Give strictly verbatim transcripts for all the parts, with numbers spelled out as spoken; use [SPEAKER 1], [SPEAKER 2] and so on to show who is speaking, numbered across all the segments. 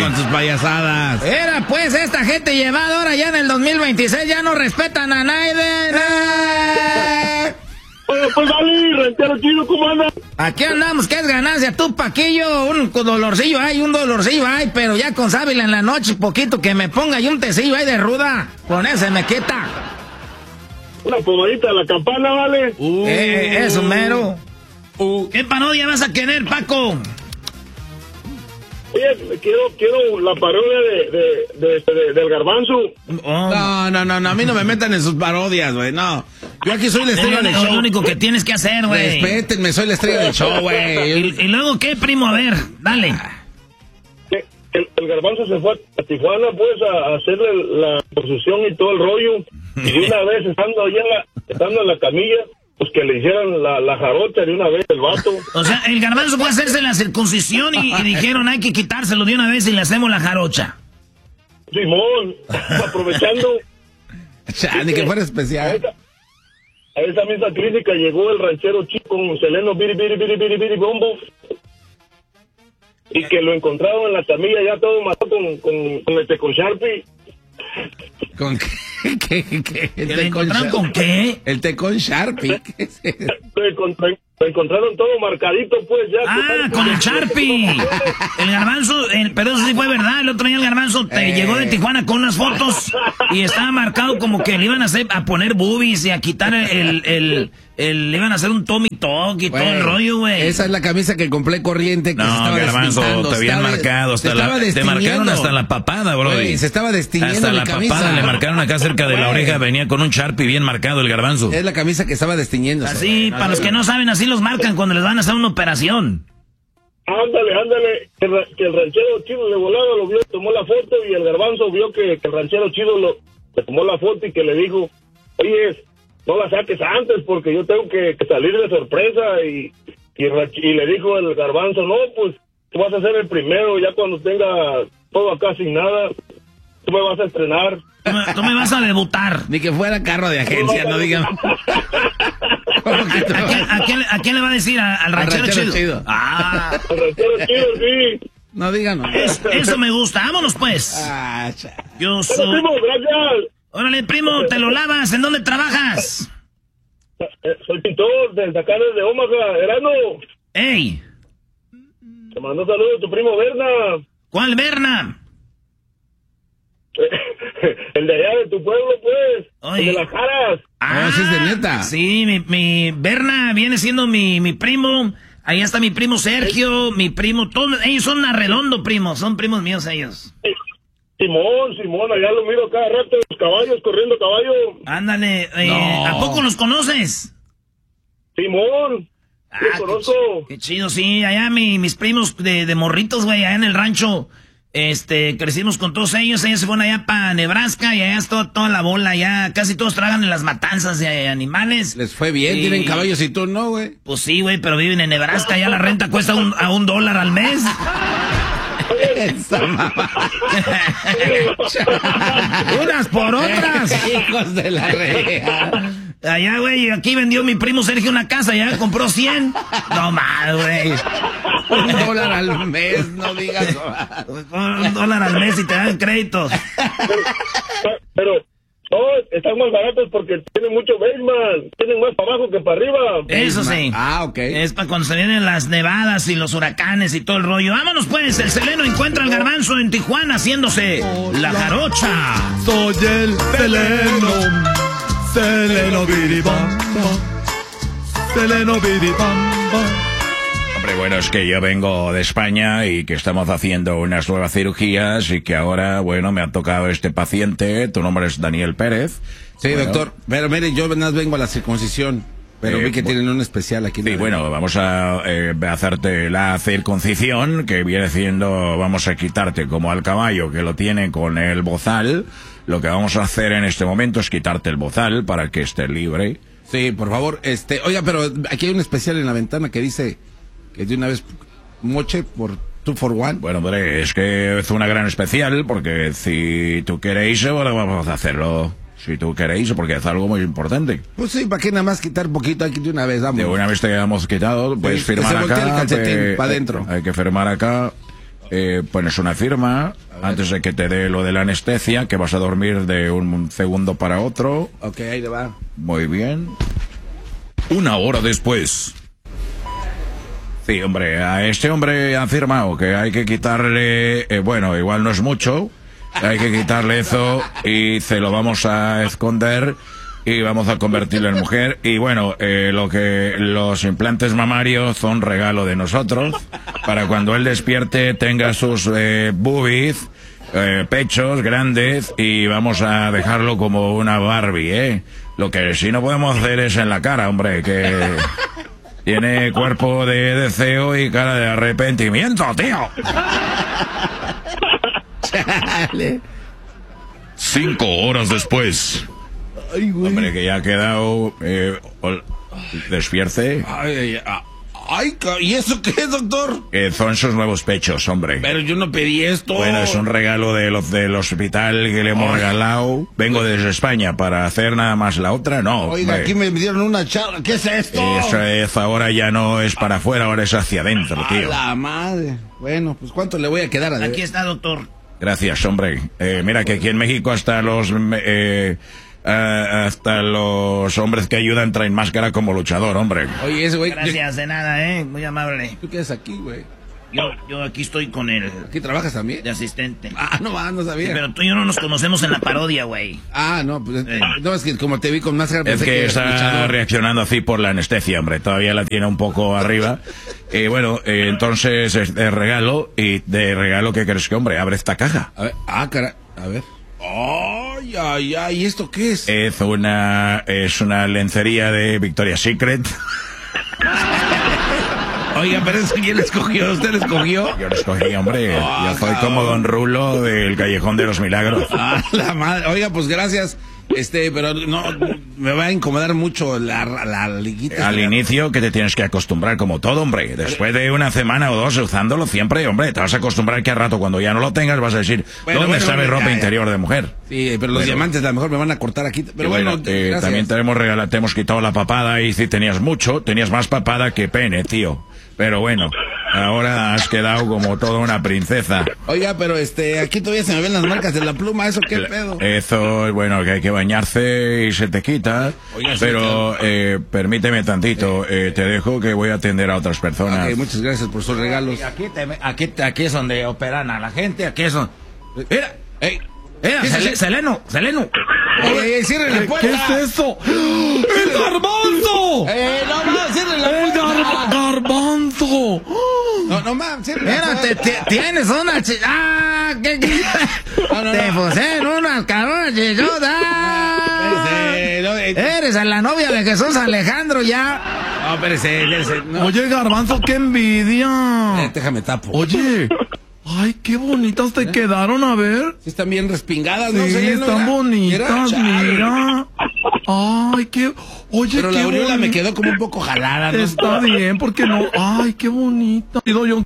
[SPEAKER 1] con sus payasadas.
[SPEAKER 2] Era pues esta gente llevada ahora ya en el dos mil veintiséis ya no respetan a nadie.
[SPEAKER 3] Oye, pues dale, ranchero chido, ¿cómo andas?
[SPEAKER 2] Aquí andamos, ¿qué es ganancia? Tú, Paquillo, un dolorcillo hay, un dolorcillo hay, pero ya con sábila en la noche, poquito que me ponga y un tecillo ahí de ruda, con ese me quita.
[SPEAKER 3] Una pomadita a la campana, ¿vale?
[SPEAKER 2] Uh, eh, eso, mero. Uh. ¿Qué parodia vas a querer, Paco?
[SPEAKER 3] Oye, quiero, quiero la parodia de, de, de, de, del Garbanzo.
[SPEAKER 1] Oh. No, no, no, no, a mí no me metan en sus parodias, güey, no. Yo aquí soy la estrella del show.
[SPEAKER 2] Es lo único que tienes que hacer, güey.
[SPEAKER 1] Respétenme, soy la estrella del show, güey.
[SPEAKER 2] ¿Y, ¿Y luego qué, primo? A ver, dale.
[SPEAKER 3] El, el Garbanzo se fue a Tijuana, pues, a hacerle la posición y todo el rollo. Y de una vez, estando allá en la, estando en la camilla, pues que le hicieran la, la jarocha de una vez el vato.
[SPEAKER 2] O sea, el Garbanzo fue a hacerse la circuncisión y, y dijeron, hay que quitárselo de una vez y le hacemos la jarocha.
[SPEAKER 3] Simón, aprovechando.
[SPEAKER 1] Ya, ni que fuera especial.
[SPEAKER 3] A esa, a esa misma clínica llegó el ranchero chico con Seleno Biri Biri Biri Biri Biri Bombo. Y que lo encontraron en la camilla ya todo matado con, con, con este con Sharpie.
[SPEAKER 1] ¿Con qué? ¿Qué, qué?
[SPEAKER 2] ¿El ¿Que le encontraron con qué?
[SPEAKER 1] El té con Sharpie. ¿Qué es eso?
[SPEAKER 3] Lo, encontraron, lo encontraron todo marcadito, pues ya.
[SPEAKER 2] Ah, con el Sharpie. El Garbanzo, el, pero eso sí fue verdad. El otro día el Garbanzo te eh. llegó de Tijuana con unas fotos y estaba marcado como que le iban a hacer a poner boobies y a quitar el, el, el, el le iban a hacer un Tommy Talk y wey, todo el rollo, güey.
[SPEAKER 1] Esa es la camisa que compré corriente. Que
[SPEAKER 4] no,
[SPEAKER 1] se estaba
[SPEAKER 4] Garbanzo, te habían marcado. Hasta la, te marcaron hasta la papada, bro.
[SPEAKER 1] Se estaba destiñendo
[SPEAKER 4] hasta la
[SPEAKER 1] camisa.
[SPEAKER 4] papada le marcaron acá cerca de wey. La oreja. Venía con un Sharpie bien marcado el Garbanzo.
[SPEAKER 1] Es la camisa que estaba destiñendo.
[SPEAKER 2] Así, para los que no saben, así los marcan cuando les van a hacer una operación.
[SPEAKER 3] Ándale, ándale, que, que el ranchero chido de volada lo vio, tomó la foto y el Garbanzo vio que, que el ranchero chido lo, le tomó la foto y que le dijo, oye, no la saques antes porque yo tengo que, que salir de sorpresa y, y, y le dijo el Garbanzo, no, pues tú vas a ser el primero, ya cuando tenga todo acá sin nada, tú me vas a estrenar.
[SPEAKER 2] Tú me, tú me vas a debutar.
[SPEAKER 1] Ni que fuera carro de agencia, no digan.
[SPEAKER 2] ¿A, a, quién, a, quién, ¿A quién le va a decir? ¿A, ¿Al ranchero, ranchero chido? chido? Ah.
[SPEAKER 3] Al ranchero chido, sí.
[SPEAKER 1] No digan. No.
[SPEAKER 2] Es, eso me gusta. Vámonos, pues.
[SPEAKER 1] Ah,
[SPEAKER 2] yo soy...
[SPEAKER 3] Primo, gracias.
[SPEAKER 2] Órale, primo, te lo lavas. ¿En dónde trabajas?
[SPEAKER 3] Soy pintor desde acá, desde Omaha, Erano.
[SPEAKER 2] ¡Ey!
[SPEAKER 3] Te mando saludos a tu primo Berna.
[SPEAKER 2] ¿Cuál Berna?
[SPEAKER 3] El de allá de tu pueblo, pues. Oye. El de las Jaras.
[SPEAKER 1] Ah, sí es de neta.
[SPEAKER 2] Sí, mi, mi Berna viene siendo mi, mi primo. Ahí está mi primo Sergio, mi primo, todos, ellos son arredondo, primo, son primos míos ellos.
[SPEAKER 3] Simón, Simón, allá lo miro cada rato, los caballos, corriendo caballo.
[SPEAKER 2] Ándale, eh, no. ¿A poco los conoces?
[SPEAKER 3] Simón,
[SPEAKER 2] ah,
[SPEAKER 3] los conozco.
[SPEAKER 2] Qué, qué chido, sí, allá mi, mis primos de, de morritos, güey, allá en el rancho. Este, crecimos con todos ellos, ellos se fueron allá para Nebraska y allá es todo, toda la bola, allá casi todos trabajan en las matanzas de animales.
[SPEAKER 1] Les fue bien, y... tienen caballos y tú no, güey.
[SPEAKER 2] Pues sí, güey, pero viven en Nebraska, allá la renta cuesta un, a un dólar al mes.
[SPEAKER 1] Esa mamá.
[SPEAKER 2] Unas por otras.
[SPEAKER 1] Hijos de la rea.
[SPEAKER 2] Allá, güey, aquí vendió mi primo Sergio una casa, ya compró cien. No más, güey.
[SPEAKER 1] Un dólar al mes, no digas.
[SPEAKER 2] Un dólar al mes y te dan créditos.
[SPEAKER 3] Pero, pero no, están más baratos porque tienen mucho basement, tienen más para abajo que para arriba.
[SPEAKER 2] Eso sí.
[SPEAKER 1] Ah, ok.
[SPEAKER 2] Es para cuando se vienen las nevadas y los huracanes y todo el rollo. Vámonos pues, el Seleno encuentra al Garbanzo en Tijuana haciéndose Hola. La jarocha.
[SPEAKER 5] Soy el Seleno. Seleno biribamba, Seleno biribamba.
[SPEAKER 4] Hombre, bueno, es que yo vengo de España y que estamos haciendo unas nuevas cirugías y que ahora, bueno, me ha tocado este paciente. Tu nombre es Daniel Pérez.
[SPEAKER 1] Sí,
[SPEAKER 4] bueno.
[SPEAKER 1] doctor. Pero mire, yo apenas vengo a la circuncisión. Pero eh, vi que bueno, tienen un especial aquí.
[SPEAKER 4] Sí, bueno, vamos a eh, hacerte la circuncisión, que viene siendo, vamos a quitarte como al caballo que lo tiene con el bozal. Lo que vamos a hacer en este momento es quitarte el bozal para que estés libre.
[SPEAKER 1] Sí, por favor. este Oiga, pero aquí hay un especial en la ventana que dice que de una vez moche por two for one.
[SPEAKER 4] Bueno, hombre, es que es una gran especial porque si tú queréis, ahora vamos a hacerlo. Si tú queréis, porque es algo muy importante.
[SPEAKER 1] Pues sí, ¿para qué nada más quitar poquito aquí de una vez? Vamos.
[SPEAKER 4] De una vez te hemos quitado, puedes
[SPEAKER 1] sí,
[SPEAKER 4] firmar acá.
[SPEAKER 1] El calcetín
[SPEAKER 4] pues,
[SPEAKER 1] para adentro.
[SPEAKER 4] Hay que firmar acá. eh, pones una firma antes de que te dé lo de la anestesia, que vas a dormir de un segundo para otro.
[SPEAKER 1] Ok, ahí le va.
[SPEAKER 4] Muy bien.
[SPEAKER 5] Una hora después.
[SPEAKER 4] Sí, hombre, a este hombre ha firmado que hay que quitarle, eh, bueno, igual no es mucho, hay que quitarle eso y se lo vamos a esconder y vamos a convertirlo en mujer. Y bueno, eh, lo que los implantes mamarios son regalo de nosotros, para cuando él despierte tenga sus eh, boobies, eh, pechos grandes, y vamos a dejarlo como una Barbie, ¿eh? Lo que sí no podemos hacer es en la cara, hombre, que... Tiene cuerpo de deseo y cara de arrepentimiento, tío.
[SPEAKER 1] Chale.
[SPEAKER 5] Cinco horas después.
[SPEAKER 1] Ay, güey.
[SPEAKER 4] Hombre, que ya ha quedado... Eh, ol- despierte.
[SPEAKER 1] Ay, ay, ay. Ay, ca- ¿y eso qué es, doctor?
[SPEAKER 4] Eh, son sus nuevos pechos, hombre.
[SPEAKER 1] Pero yo no pedí esto.
[SPEAKER 4] Bueno, es un regalo de los del hospital que le hemos
[SPEAKER 1] Ay.
[SPEAKER 4] regalado. Vengo desde España para hacer nada más la otra, no.
[SPEAKER 1] Oiga,
[SPEAKER 4] hombre.
[SPEAKER 1] aquí me dieron una charla. ¿Qué es esto?
[SPEAKER 4] Eso es, ahora ya no es para afuera, ahora es hacia adentro,
[SPEAKER 1] A
[SPEAKER 4] tío.
[SPEAKER 1] la madre. Bueno, pues ¿cuánto le voy a quedar a deber?
[SPEAKER 2] Aquí está, doctor.
[SPEAKER 4] Gracias, hombre. Eh, mira que aquí en México hasta los... Eh, eh, hasta los hombres que ayudan traen máscara como luchador, hombre.
[SPEAKER 1] Oye, ese güey.
[SPEAKER 2] Gracias, de nada, ¿eh? Muy amable.
[SPEAKER 1] ¿Tú qué haces aquí, güey?
[SPEAKER 2] Yo, yo aquí estoy con el
[SPEAKER 1] ¿Aquí trabajas también?
[SPEAKER 2] de asistente.
[SPEAKER 1] Ah, no, ah, no sabía.
[SPEAKER 2] Pero tú y yo no nos conocemos en la parodia, güey.
[SPEAKER 1] Ah, no, pues
[SPEAKER 2] Eh.
[SPEAKER 1] no, es que como te vi con máscara
[SPEAKER 4] Es
[SPEAKER 1] pensé
[SPEAKER 4] que
[SPEAKER 1] eras
[SPEAKER 4] está
[SPEAKER 1] luchador.
[SPEAKER 4] reaccionando así por la anestesia, hombre. Todavía la tiene un poco arriba. Y bueno, eh, entonces es de regalo. Y de regalo, ¿qué crees que, hombre? Abre esta caja.
[SPEAKER 1] A ver, ah, cara, a ver. Ay, ay, ay, ¿y esto qué es?
[SPEAKER 4] Es una, es una lencería de Victoria's Secret.
[SPEAKER 1] Oiga, pero eso quién le escogió, ¿usted le escogió?
[SPEAKER 4] Yo lo escogí, hombre.
[SPEAKER 1] Ah,
[SPEAKER 4] Yo soy
[SPEAKER 1] cabrón.
[SPEAKER 4] como Don Rulo del Callejón de los Milagros.
[SPEAKER 1] Ah, la madre. Oiga, pues gracias. Este, pero no, me va a incomodar mucho la, la liguita.
[SPEAKER 4] Al inicio que te tienes que acostumbrar como todo, hombre. Después de una semana o dos usándolo siempre, hombre, te vas a acostumbrar que al rato cuando ya no lo tengas vas a decir,
[SPEAKER 1] Bueno,
[SPEAKER 4] ¿dónde
[SPEAKER 1] bueno,
[SPEAKER 4] está mi
[SPEAKER 1] hombre,
[SPEAKER 4] ropa
[SPEAKER 1] ya, ya.
[SPEAKER 4] interior de mujer?
[SPEAKER 1] Sí, pero los
[SPEAKER 4] Bueno.
[SPEAKER 1] diamantes a lo mejor me van a cortar aquí. Pero
[SPEAKER 4] Y
[SPEAKER 1] bueno,
[SPEAKER 4] bueno, eh,
[SPEAKER 1] gracias.
[SPEAKER 4] también te hemos regalado, te hemos quitado la papada y si tenías mucho, tenías más papada que pene, tío. Pero bueno, ahora has quedado como toda una princesa.
[SPEAKER 1] Oiga, pero este, aquí todavía se me ven las marcas de la pluma, ¿eso qué pedo?
[SPEAKER 4] Eso, bueno, que hay que bañarse y se te quita.
[SPEAKER 1] Oiga, sí,
[SPEAKER 4] Pero eh, permíteme tantito, eh, te dejo que voy a atender a otras personas.
[SPEAKER 1] Ok, muchas gracias por sus regalos.
[SPEAKER 2] Aquí, te, aquí, aquí es donde operan a la gente, aquí es donde... Mira,
[SPEAKER 1] Ey,
[SPEAKER 2] mira,
[SPEAKER 1] ¿qué es
[SPEAKER 2] Sele-
[SPEAKER 1] eso?
[SPEAKER 2] Seleno, Seleno.
[SPEAKER 1] Oye, ey, cierren la
[SPEAKER 5] ¿Qué,
[SPEAKER 1] puerta.
[SPEAKER 5] qué es eso? ¡El garbanzo!
[SPEAKER 1] Eh, no más, cierren la
[SPEAKER 5] ¡El
[SPEAKER 1] puerta.
[SPEAKER 5] gar- garbanzo!
[SPEAKER 1] No, no más, cierren la
[SPEAKER 2] Mira, te,
[SPEAKER 1] puerta.
[SPEAKER 2] te- tienes una chi... ¡Ah! ¿Qué, qué?
[SPEAKER 1] No, no,
[SPEAKER 2] Te
[SPEAKER 1] no.
[SPEAKER 2] pusieron unas cabronas chichotas.
[SPEAKER 1] Espérese, no, eh,
[SPEAKER 2] Eres la novia de Jesús Alejandro ya.
[SPEAKER 1] no, espérese, espérese, no.
[SPEAKER 5] Oye, garbanzo, qué
[SPEAKER 1] Eh,
[SPEAKER 5] envidia.
[SPEAKER 1] déjame tapo.
[SPEAKER 5] Oye, ay, qué bonitas te quedaron, a ver.
[SPEAKER 1] Sí están bien respingadas, ¿no?
[SPEAKER 5] Sí,
[SPEAKER 1] Seleno?
[SPEAKER 5] están
[SPEAKER 1] Mira,
[SPEAKER 5] bonitas,
[SPEAKER 1] chale.
[SPEAKER 5] mira. Ay, qué. Oye,
[SPEAKER 1] Pero
[SPEAKER 5] qué
[SPEAKER 1] la aureola me
[SPEAKER 5] bonita.
[SPEAKER 1] quedó como un poco jalada, ¿no?
[SPEAKER 5] Está bien, porque no. Ay, qué bonita. Digo, yo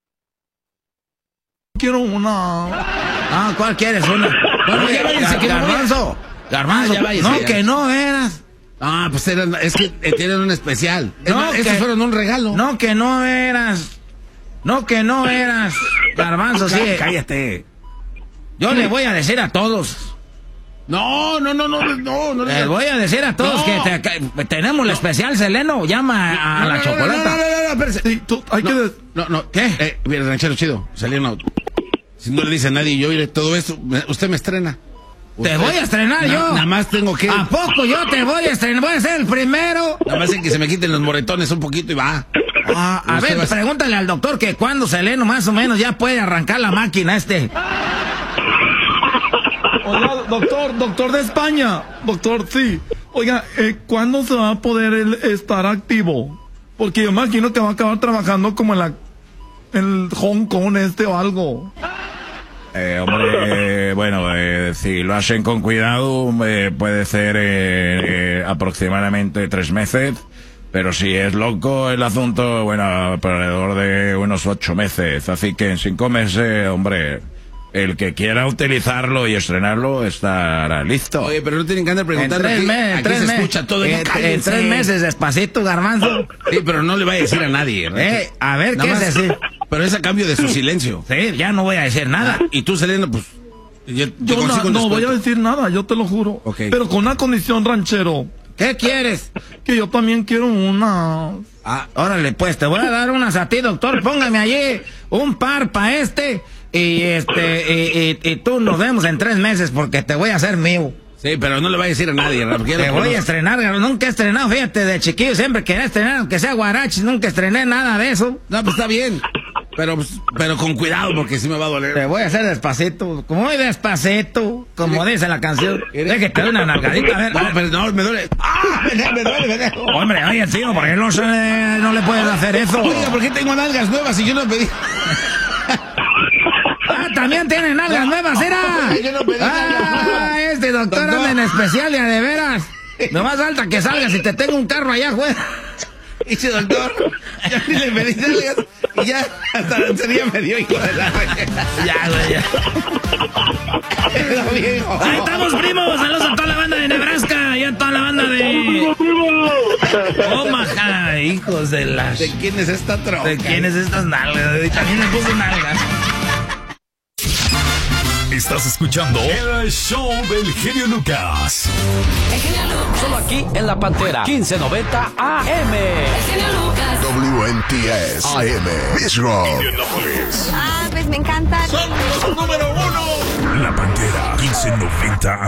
[SPEAKER 5] quiero una.
[SPEAKER 2] Ah, ¿cuál quieres? Una.
[SPEAKER 1] Bueno, ya váyanse, que me voy a-
[SPEAKER 2] Garbanzo. Garbanzo.
[SPEAKER 1] Ah, ya váyanse,
[SPEAKER 2] no,
[SPEAKER 1] ya.
[SPEAKER 2] que no eras.
[SPEAKER 1] Ah, pues eran, es que eh, tienen un especial. Es
[SPEAKER 2] No,
[SPEAKER 1] más,
[SPEAKER 2] que-
[SPEAKER 1] estos fueron un regalo.
[SPEAKER 2] No, que no eras. No, que no eras. Garbanzo, sí.
[SPEAKER 1] Cállate.
[SPEAKER 2] Yo le voy a decir a todos.
[SPEAKER 1] No, no, no, no, no, no.
[SPEAKER 2] Les voy a decir a todos
[SPEAKER 1] No.
[SPEAKER 2] que, te- que tenemos el especial Seleno. Llama a, a la
[SPEAKER 1] no,
[SPEAKER 2] chocolata.
[SPEAKER 1] No, no, no, no, espérese.
[SPEAKER 5] Sí, tú, hay que.
[SPEAKER 1] No,
[SPEAKER 5] des-
[SPEAKER 1] no, no. ¿Qué? Eh, mira, ranchero chido. Salió una... Si no le dice a nadie, yo iré todo eso. me- Usted me estrena.
[SPEAKER 2] Te
[SPEAKER 1] Usted-
[SPEAKER 2] voy a estrenar
[SPEAKER 1] Na-
[SPEAKER 2] yo.
[SPEAKER 1] Nada más tengo que...
[SPEAKER 2] ¿A poco yo te voy a estrenar? Voy a ser el primero.
[SPEAKER 1] Nada más en que se me quiten los moretones un poquito y va.
[SPEAKER 2] Ah, a
[SPEAKER 1] Usted
[SPEAKER 2] ver,
[SPEAKER 1] va a-
[SPEAKER 2] pregúntale al doctor que cuando Seleno más o menos ya puede arrancar la máquina este.
[SPEAKER 5] Oiga, doctor, doctor de España. Doctor, sí. Oiga, eh, ¿cuándo se va a poder él estar activo? Porque yo imagino que va a acabar trabajando como en la. En el Hong Kong este o algo.
[SPEAKER 4] Eh, hombre, eh, bueno, eh, si lo hacen con cuidado, eh, puede ser eh, eh, aproximadamente tres meses. Pero si es loco el asunto, bueno, alrededor de unos ocho meses. Así que en cinco meses, hombre, el que quiera utilizarlo y estrenarlo estará listo.
[SPEAKER 1] Oye, pero no tienen que andar
[SPEAKER 2] En
[SPEAKER 1] preguntando.
[SPEAKER 2] tres
[SPEAKER 1] aquí,
[SPEAKER 2] meses,
[SPEAKER 1] aquí
[SPEAKER 2] tres
[SPEAKER 1] se
[SPEAKER 2] meses.
[SPEAKER 1] escucha todo.
[SPEAKER 2] En,
[SPEAKER 1] ya
[SPEAKER 2] en
[SPEAKER 1] cállense.
[SPEAKER 2] tres meses, despacito, Garbanzo.
[SPEAKER 1] Sí, pero no le vaya a decir a nadie.
[SPEAKER 2] Eh, a ver,
[SPEAKER 1] Nada
[SPEAKER 2] ¿qué es
[SPEAKER 1] más-
[SPEAKER 2] decir?
[SPEAKER 1] pero es a cambio de su silencio.
[SPEAKER 2] Sí, ya no voy a decir nada.
[SPEAKER 1] Y tú, Selena, pues... Yo,
[SPEAKER 5] yo no, no voy a decir nada, yo te lo juro.
[SPEAKER 1] Okay.
[SPEAKER 5] Pero con una condición, ranchero.
[SPEAKER 2] ¿Qué quieres?
[SPEAKER 5] Que yo también quiero una...
[SPEAKER 2] Ah, órale, pues, te voy a dar unas a ti, doctor. Póngame allí un par para este. Y este, y, y, y tú nos vemos en tres meses porque te voy a hacer mío.
[SPEAKER 1] Sí, pero no le voy a decir a nadie, Rafa.
[SPEAKER 2] Te voy a estrenar, nunca he estrenado, fíjate, de chiquillo siempre quería estrenar, aunque sea guarachi, nunca estrené nada de eso.
[SPEAKER 1] No, pues está bien. Pero, pero con cuidado, porque sí me va a doler.
[SPEAKER 2] Te voy a hacer despacito, como muy despacito, como dice la canción. Deja que te dé una nalgadita, a ver.
[SPEAKER 1] No, pero no, me duele. ¡Ah! Me, me duele, me duele.
[SPEAKER 2] Hombre, oye, tío, ¿por qué no, se, no le puedes hacer eso?
[SPEAKER 1] Oiga, ¿por qué tengo nalgas nuevas y yo no pedí?
[SPEAKER 2] Ah, también tiene nalgas nuevas, ¿era?
[SPEAKER 1] Yo no pedí
[SPEAKER 2] Ah, este doctor anda en especial, ya de veras. No más falta que salgas y te tengo un carro allá afuera.
[SPEAKER 1] Dice doctor, ya ni le pedí nalgas y ya hasta la sería me dio, hijo de la...
[SPEAKER 2] Ya, güey, ya. Ahí estamos, primos. Saludos a toda la banda de Nebraska y a toda la banda de Omaha, hijos de las...
[SPEAKER 1] ¿De quién es esta troca?
[SPEAKER 2] ¿De quién es estas nalgas? Y también le puso nalgas.
[SPEAKER 6] Estás escuchando el show del genio Lucas.
[SPEAKER 7] El genio Lucas.
[SPEAKER 8] Solo aquí en La Pantera, quince noventa A M.
[SPEAKER 7] El genio Lucas.
[SPEAKER 9] W N T S A M. Israel.
[SPEAKER 10] Ah, pues me encanta.
[SPEAKER 1] ¡Son los número uno!
[SPEAKER 6] La Pantera, quince noventa